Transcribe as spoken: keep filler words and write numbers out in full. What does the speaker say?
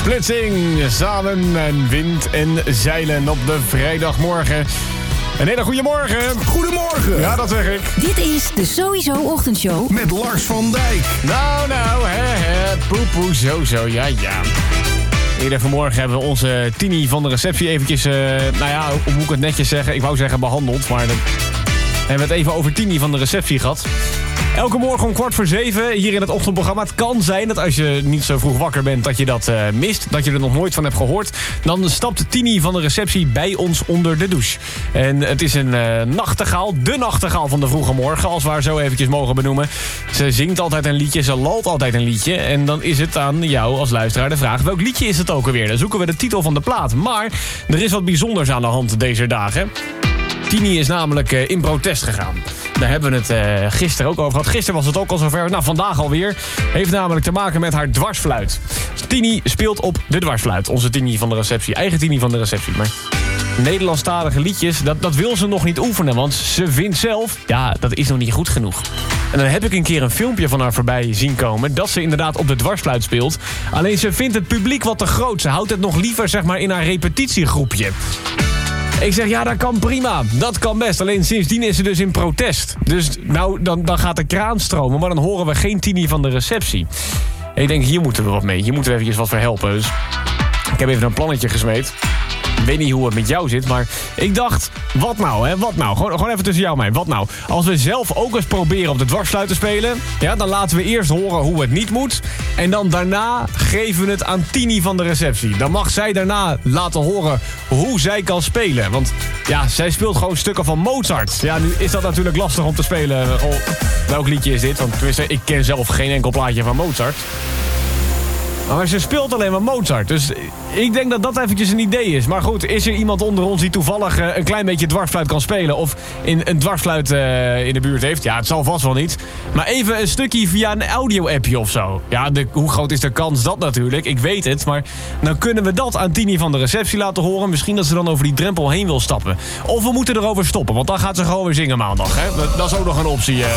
Splitsing, samen en wind en zeilen op de vrijdagmorgen. Een hele goede morgen. Goedemorgen. Ja, dat zeg ik. Dit is de Sowieso Ochtendshow. Met Lars van Dijk. Nou, nou, hè, hè, poepoe, zo, zo, ja, ja. Eerder vanmorgen hebben we onze Tini van de receptie eventjes, uh, nou ja, hoe moet ik het netjes zeggen? Ik wou zeggen behandeld, maar dan hebben we het even over Tini van de receptie gehad. Elke morgen om kwart voor zeven hier in het ochtendprogramma. Het kan zijn dat als je niet zo vroeg wakker bent dat je dat uh, mist. Dat je er nog nooit van hebt gehoord. Dan stapt Tini van de receptie bij ons onder de douche. En het is een uh, nachtegaal. De nachtegaal van de vroege morgen. Als we haar zo eventjes mogen benoemen. Ze zingt altijd een liedje. Ze lalt altijd een liedje. En dan is het aan jou als luisteraar de vraag. Welk liedje is het ook alweer? Dan zoeken we de titel van de plaat. Maar er is wat bijzonders aan de hand deze dagen. Tini is namelijk uh, in protest gegaan. Daar hebben we het uh, gisteren ook over gehad. Gisteren was het ook al zover. Nou, vandaag alweer. Heeft namelijk te maken met haar dwarsfluit. Tini speelt op de dwarsfluit. Onze Tini van de receptie. Eigen Tini van de receptie. Maar Nederlandstalige liedjes, dat, dat wil ze nog niet oefenen. Want ze vindt zelf, ja, dat is nog niet goed genoeg. En dan heb ik een keer een filmpje van haar voorbij zien komen. Dat ze inderdaad op de dwarsfluit speelt. Alleen ze vindt het publiek wat te groot. Ze houdt het nog liever, zeg maar, in haar repetitiegroepje. Ik zeg, ja, dat kan prima. Dat kan best. Alleen sindsdien is ze dus in protest. Dus nou, dan, dan gaat de kraan stromen. Maar dan horen we geen Tini van de receptie. En ik denk, hier moeten we wat mee. Hier moeten we eventjes wat voor helpen. Dus ik heb even een plannetje gesmeed. Ik weet niet hoe het met jou zit, maar ik dacht, wat nou, hè? Wat nou? Gewoon, gewoon even tussen jou en mij. Wat nou? Als we zelf ook eens proberen op de dwarsfluit te spelen, ja, dan laten we eerst horen hoe het niet moet. En dan daarna geven we het aan Tini van de receptie. Dan mag zij daarna laten horen hoe zij kan spelen. Want ja, zij speelt gewoon stukken van Mozart. Ja, nu is dat natuurlijk lastig om te spelen. Oh, welk liedje is dit? Want tenminste, ik ken zelf geen enkel plaatje van Mozart. Maar ze speelt alleen maar Mozart. Dus ik denk dat dat eventjes een idee is. Maar goed, is er iemand onder ons die toevallig uh, een klein beetje dwarsfluit kan spelen? Of in, een dwarsfluit uh, in de buurt heeft? Ja, het zal vast wel niet. Maar even een stukje via een audio-appje of zo. Ja, de, hoe groot is de kans dat natuurlijk? Ik weet het. Maar dan kunnen we dat aan Tini van de receptie laten horen. Misschien dat ze dan over die drempel heen wil stappen. Of we moeten erover stoppen. Want dan gaat ze gewoon weer zingen maandag. Hè? Dat is ook nog een optie. Uh.